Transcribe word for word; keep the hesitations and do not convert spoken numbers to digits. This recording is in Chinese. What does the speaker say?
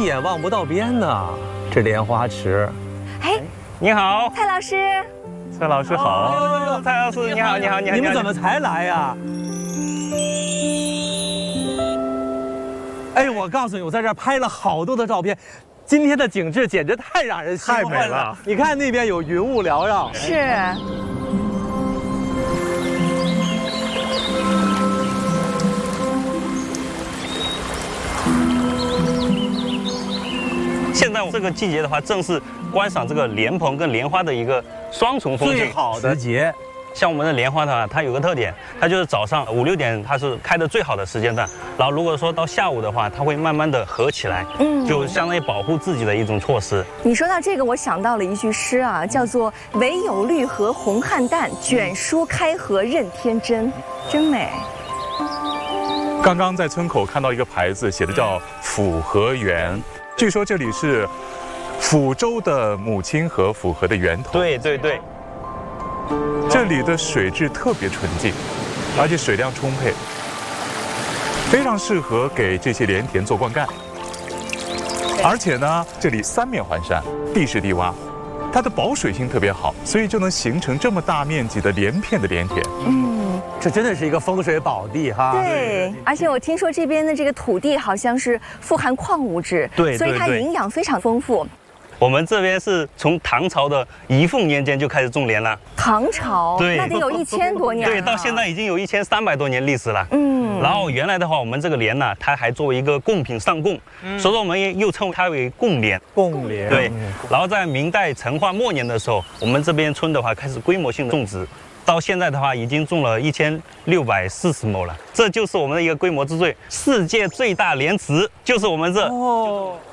一眼望不到边呢。这莲花池， 哎， 你好， 蔡老师。 蔡老师好。 哦蔡老师你好，你好，你好。 你们怎么才来呀？哎，我告诉你，我在这儿拍了好多的照片。今天的景致简直太让人兴奋太美了！ 你看那边有云雾缭绕， 是。 现在这个季节的话，正是观赏这个莲蓬跟莲花的一个双重风景。 最好的时节。 像我们的莲花的话，它有个特点，它就是早上五六点它是开的最好的时间段，然后如果说到下午的话，它会慢慢的合起来，嗯，就相当于保护自己的一种措施。 你说到这个，我想到了一句诗啊，叫做“唯有绿荷红菡萏，卷舒开合任天真”，真美。 刚刚在村口看到一个牌子，写的叫府河源，据说这里是抚州的母亲河府河的源头。 对对对。 这里的水质特别纯净，而且水量充沛，非常适合给这些莲田做灌溉。而且呢，这里三面环山，地势低洼，它的保水性特别好，所以就能形成这么大面积的连片的莲田。 嗯， 这真的是一个风水宝地哈。 对，而且我听说这边的这个土地好像是富含矿物质， 对， 所以它营养非常丰富。 我们这边是从唐朝的仪凤年间就开始种莲了。 唐朝， 对， 那得有一千多年了。 对，到现在已经有一千三百多年历史了。 嗯， 然后原来的话，我们这个莲呢，它还作为一个贡品上贡，嗯、所以说我们也又称它为贡莲。 贡莲。 对。然后在明代成化末年的时候，我们这边村的话开始规模性的种植，到现在的话已经种了一千六百四十亩了。这就是我们的一个规模之最，世界最大莲池就是我们这。哦。